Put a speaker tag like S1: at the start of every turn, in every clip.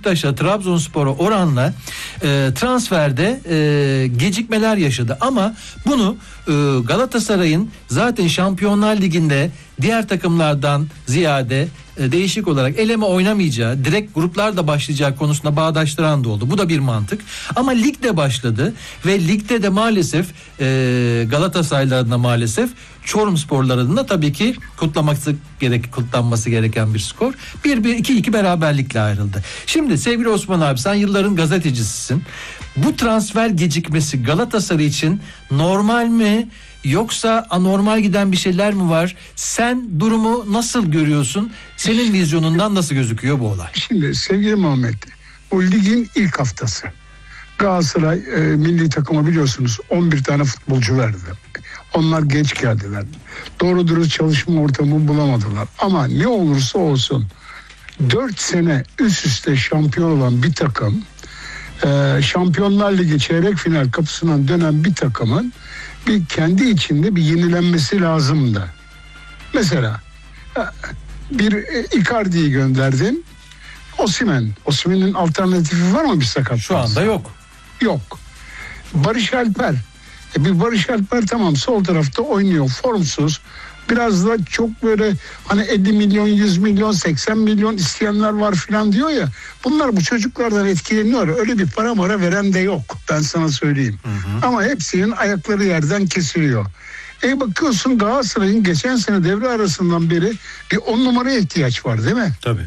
S1: Beşiktaş'a, Trabzonspor'a oranla transferde gecikmeler yaşadı. Ama bunu Galatasaray'ın zaten Şampiyonlar Ligi'nde diğer takımlardan ziyade değişik olarak eleme oynamayacağı, direkt gruplarda başlayacağı konusunda bağdaştıran da oldu. Bu da bir mantık. Ama ligde başladı ve ligde de maalesef Galatasaray'la maalesef Çorumspor'ların da tabii ki kutlanması gereken bir skor. 1-2 beraberlikle ayrıldı. Şimdi sevgili Osman abi, sen yılların gazetecisisin. Bu transfer gecikmesi Galatasaray için normal mi? Yoksa anormal giden bir şeyler mi var? Sen durumu nasıl görüyorsun? Senin vizyonundan nasıl gözüküyor bu olay?
S2: Şimdi sevgili Muhammed, bu ligin ilk haftası. Galatasaray milli takıma biliyorsunuz 11 tane futbolcu verdi. Onlar geç geldiler. Doğru dürüst çalışma ortamı bulamadılar. Ama ne olursa olsun 4 sene üst üste şampiyon olan bir takım, Şampiyonlar Ligi çeyrek final kapısından dönen bir takımın bir kendi içinde bir yenilenmesi lazımdı. Mesela bir Icardi'yi gönderdin. Osimhen'in alternatifi var mı bir sakat?
S1: Şu anda yok.
S2: Yok. Barış Alper. Bir Barış Alper tamam sol tarafta oynuyor. Formsuz. Biraz da çok böyle hani 50 milyon, 100 milyon, 80 milyon isteyenler var filan diyor ya. Bunlar bu çocuklardan etkileniyor. Öyle bir para veren de yok. Ben sana söyleyeyim. Ama hepsinin ayakları yerden kesiliyor. Bakıyorsun Galatasaray'ın geçen sene devre arasından beri bir 10 numaraya ihtiyaç var değil mi?
S1: Tabii.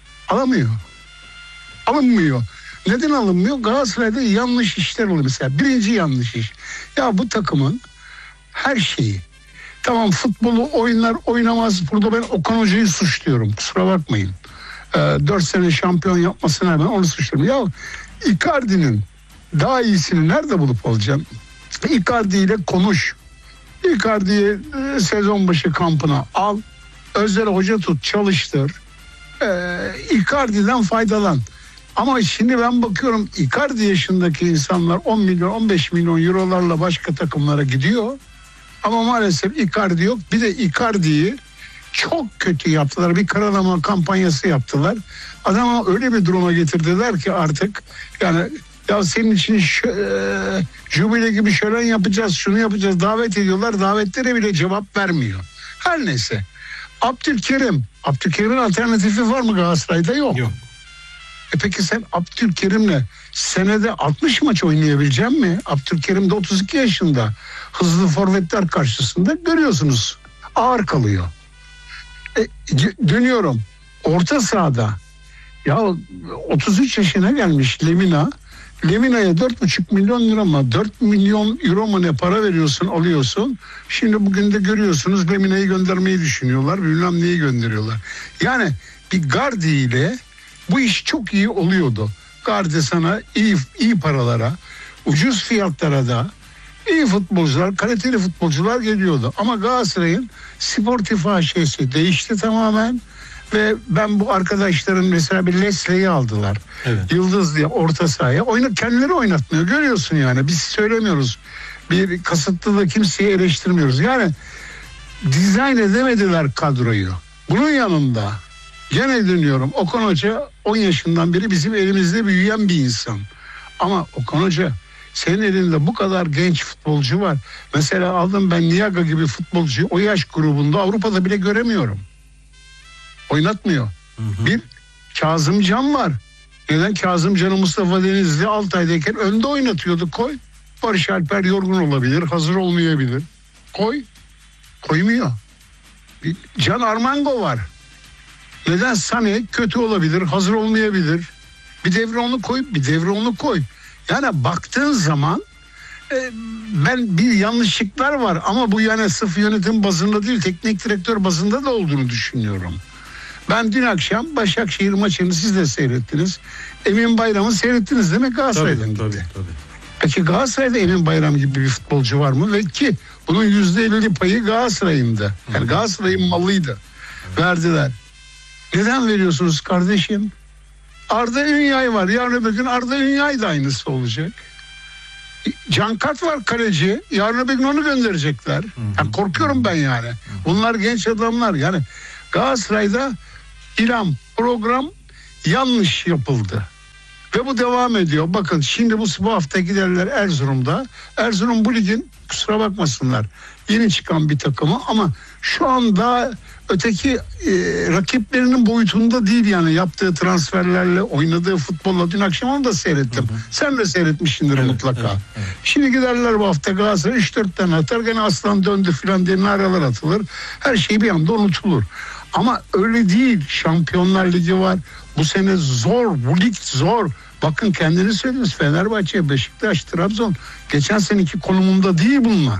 S2: Alınmıyor. Neden alınmıyor? Galatasaray'da yanlış işler oluyor mesela. Birinci yanlış iş. Ya bu takımın her şeyi. Tamam futbolu oynar oynamaz. Burada ben Okan Hoca'yı suçluyorum. Kusura bakmayın. 4 sene şampiyon yapmasına rağmen onu suçluyorum. Ya Icardi'nin daha iyisini nerede bulup alacaksın? Icardi ile konuş. Icardi'yi sezon başı kampına al. Özel hoca tut, çalıştır. Icardi'den faydalan. Ama şimdi ben bakıyorum Icardi yaşındaki insanlar 10 milyon 15 milyon eurolarla başka takımlara gidiyor. Ama maalesef Icardi yok. Bir de Icardi'yi çok kötü yaptılar. Bir karalama kampanyası yaptılar. Adama öyle bir duruma getirdiler ki artık yani ya senin için jubile gibi şölen yapacağız, şunu yapacağız davet ediyorlar. Davetlere bile cevap vermiyor. Her neyse. Abdülkerim'in alternatifi var mı Galatasaray'da? Yok. Peki sen Abdülkerim'le senede 60 maç oynayabilecek mi? Abdülkerim de 32 yaşında. Hızlı forvetler karşısında görüyorsunuz. Ağır kalıyor. Dönüyorum. Orta sahada ya 33 yaşına gelmiş Lemina. Lemina'ya 4,5 milyon euro mu? 4 milyon euro mu ne para veriyorsun, alıyorsun. Şimdi bugün de görüyorsunuz Lemina'yı göndermeyi düşünüyorlar. Bilmem neyi gönderiyorlar. Yani bir Gardi ile bu iş çok iyi oluyordu. Gardi sana iyi paralara, ucuz fiyatlara da iyi futbolcular, kaliteli futbolcular geliyordu. Ama Galatasaray'ın sportif şeysi değişti tamamen. Ve ben bu arkadaşların mesela bir Leslie'yi aldılar. Evet. Yıldız diye orta sahaya. Kendileri oynatmıyor. Görüyorsun yani. Biz söylemiyoruz. Bir kasıtlı da kimseyi eleştirmiyoruz. Yani dizayn edemediler kadroyu. Bunun yanında gene dönüyorum. Okan Hoca 10 yaşından beri bizim elimizde büyüyen bir insan. Ama Okan Hoca senin elinde bu kadar genç futbolcu var. Mesela aldım ben Niaga gibi futbolcuyu o yaş grubunda Avrupa'da bile göremiyorum. Oynatmıyor. Bir Kazımcan var. Neden? Kazımcan'ı Mustafa Denizli Altay'dayken önde oynatıyordu. Koy. Barış Alper yorgun olabilir. Hazır olmayabilir. Koy. Koymuyor. Bir Can Armango var. Neden? Sané kötü olabilir. Hazır olmayabilir. Bir devre onu koy. Bir devre onu koy. Yani baktığın zaman ben bir yanlışlıklar var ama bu yani sırf yönetim bazında değil teknik direktör bazında da olduğunu düşünüyorum. Ben dün akşam Başakşehir maçını siz de seyrettiniz. Emin Bayram'ı seyrettiniz değil mi Galatasaray'dan? Tabii. Peki Galatasaray'da Emin Bayram gibi bir futbolcu var mı? Ve ki bunun %50 payı Galatasaray'ındı. Yani Galatasaray'ın malıydı. Verdiler. Neden veriyorsunuz kardeşim? Arda Ünyay var. Yarın öbür gün Arda Ünyay da aynısı olacak. Cankart var kaleci. Yarın öbür gün onu gönderecekler. Yani korkuyorum ben yani. Bunlar genç adamlar. Yani Galatasaray'da program yanlış yapıldı. Ve bu devam ediyor. Bakın şimdi bu hafta giderler Erzurum'da. Erzurum bu ligin, kusura bakmasınlar, yeni çıkan bir takımı ama şu anda öteki rakiplerinin boyutunda değil yani, yaptığı transferlerle, oynadığı futbolla. Dün akşam onu da seyrettim. Hı hı. Sen de seyretmişsindir mutlaka. Evet. Şimdi giderler bu hafta Galatasaray 3-4 tane atar, gene aslan döndü filan diye naralar atılır. Her şey bir anda unutulur. Ama öyle değil. Şampiyonlar Ligi var. Bu sene zor. Bu lig zor. Bakın kendiniz söylediniz. Fenerbahçe, Beşiktaş, Trabzon geçen seneki konumunda değil bunlar.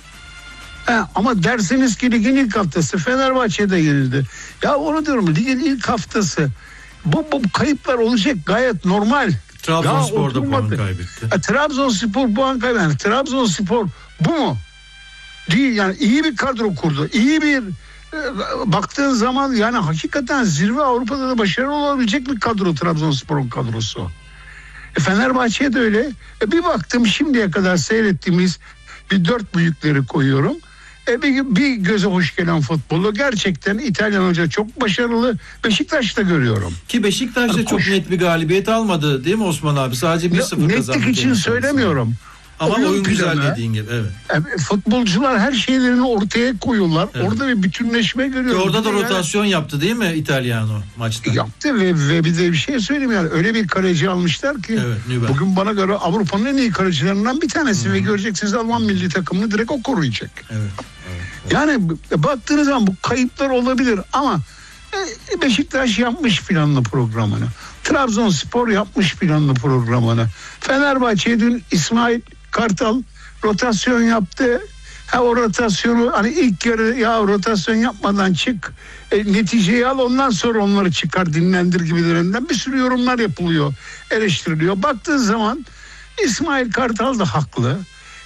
S2: Ama derseniz ki ligin ilk haftası Fenerbahçe'de yenildi. Ya onu diyorum, ligin ilk haftası. Bu kayıplar olacak, gayet normal.
S1: Trabzonspor da puan kaybetti.
S2: Trabzonspor puan kaybetti. Yani Trabzonspor bu mu? Değil yani, iyi bir kadro kurdu. İyi bir baktığın zaman yani hakikaten zirve, Avrupa'da da başarılı olabilecek bir kadro Trabzonspor'un kadrosu. Fenerbahçe'ye de öyle. Bir baktım şimdiye kadar seyrettiğimiz bir 4 büyükleri koyuyorum. Bir göze hoş gelen futbolu, gerçekten İtalyan hoca çok başarılı. Beşiktaş'ta görüyorum.
S1: Ki Beşiktaş da çok net bir galibiyet almadı değil mi Osman abi? Sadece 1-0 kazandı.
S2: Netlik için söylemiyorum.
S1: Ama oyun güzel dediğin gibi. Evet.
S2: Futbolcular her şeylerini ortaya koyuyorlar. Evet. Orada bir bütünleşme görüyorum.
S1: Orada da rotasyon yaptı değil mi İtalyano maçta?
S2: Yaptı ve bir de bir şey söyleyeyim yani, öyle bir kaleci almışlar ki bugün bana göre Avrupa'nın en iyi kalecilerinden bir tanesi. Ve göreceksiniz Alman milli takımını direkt o koruyacak. Evet. Yani baktığınız zaman bu kayıplar olabilir ama Beşiktaş yapmış planlı programını. Trabzonspor yapmış planlı programını. Fenerbahçe dün İsmail Kartal rotasyon yaptı. O rotasyonu hani ilk yarı, ya rotasyon yapmadan çık, neticeyi al, ondan sonra onları çıkar dinlendir gibilerinden bir sürü yorumlar yapılıyor, eleştiriliyor. Baktığın zaman İsmail Kartal da haklı.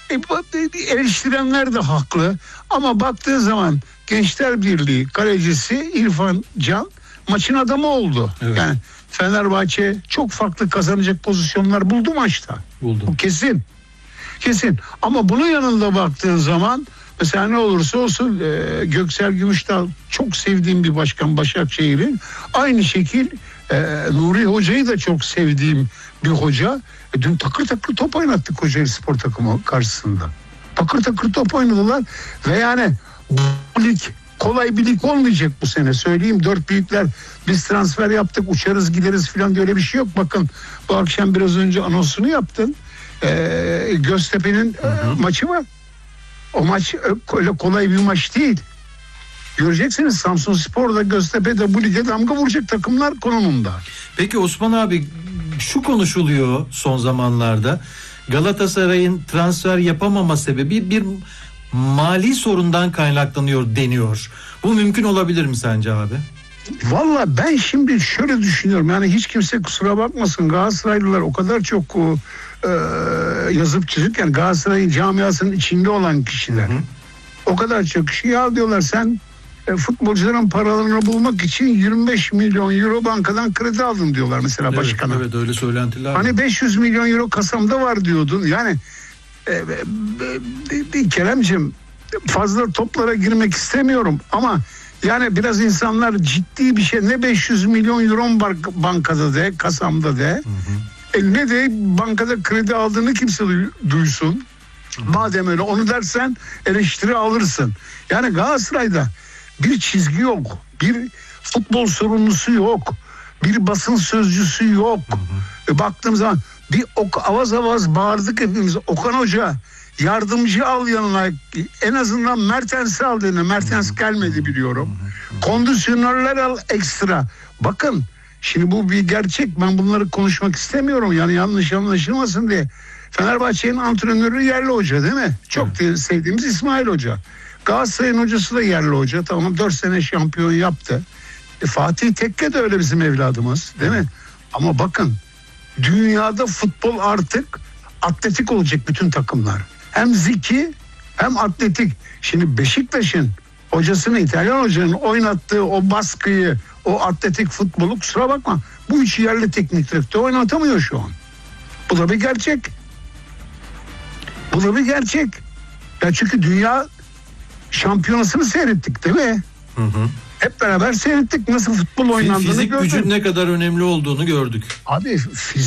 S2: Eleştirenler de haklı. Ama baktığı zaman Gençler Birliği kalecisi İrfan Can maçın adamı oldu. Evet. Yani Fenerbahçe çok farklı kazanacak pozisyonlar buldu maçta. Buldu. Bu kesin. Kesin. Ama bunun yanında baktığın zaman mesela ne olursa olsun Göksel Gümüşdağ çok sevdiğim bir başkan Başakşehir'in. Aynı şekil Nuri Hoca'yı da çok sevdiğim bir hoca. Dün takır takır top oynattık Kocaeli Spor takımı karşısında. Takır takır top oynadılar ve yani bu lig kolay bir lig olmayacak bu sene. Söyleyeyim, 4 büyükler biz transfer yaptık, uçarız gideriz falan diye öyle bir şey yok. Bakın bu akşam biraz önce anonsunu yaptın. Göztepe'nin maçı var. O maç öyle kolay bir maç değil. Göreceksiniz Samsunspor da Göztepe de bu lige damga vuracak takımlar konumunda.
S1: Peki Osman abi, şu konuşuluyor son zamanlarda. Galatasaray'ın transfer yapamama sebebi bir mali sorundan kaynaklanıyor deniyor. Bu mümkün olabilir mi sence abi?
S2: Valla ben şimdi şöyle düşünüyorum. Yani hiç kimse kusura bakmasın, Galatasaraylılar o kadar çok yazıp çizip, yani Galatasaray'ın camiasının içinde olan kişiler. O kadar çok kişi ya diyorlar, sen futbolcuların paralarını bulmak için 25 milyon euro bankadan kredi aldın diyorlar mesela başkana.
S1: Evet, öyle söylentiler.
S2: Hani 500 milyon euro kasamda var diyordun. Yani Keremciğim, fazla toplara girmek istemiyorum ama yani biraz insanlar ciddi bir şey, ne 500 milyon euro bankada de, kasamda de, ne de bankada kredi aldığını kimse duysun. Madem öyle, onu dersen eleştiri alırsın. Yani Galatasaray'da bir çizgi yok, bir futbol sorumlusu yok, bir basın sözcüsü yok. Baktığım zaman bir avaz avaz bağırdık hepimiz. Okan Hoca yardımcı al yanına, en azından Mertens'i al dediğine. Mertens gelmedi biliyorum. Kondisyonerler al ekstra. Bakın şimdi bu bir gerçek, ben bunları konuşmak istemiyorum yani yanlış anlaşılmasın diye. Fenerbahçe'nin antrenörü yerli hoca değil mi? Çok sevdiğimiz İsmail Hoca. Galatasaray'ın hocası da yerli hoca. Tamam, 4 sene şampiyon yaptı. Fatih Tekke de öyle bizim evladımız değil mi? Ama bakın, dünyada futbol artık atletik olacak bütün takımlar. Hem zeki hem atletik. Şimdi Beşiktaş'ın hocasını, İtalyan hocanın oynattığı o baskıyı, o atletik futbolu, kusura bakma, bu üç yerli teknik direktör oynatamıyor şu an. Bu da bir gerçek. Bu da bir gerçek. Ya çünkü dünya şampiyonasını seyrettik değil mi? Hep beraber seyrettik nasıl futbol oynandığını
S1: fizik
S2: gördük.
S1: Gücün ne kadar önemli olduğunu gördük.
S2: Abi fizik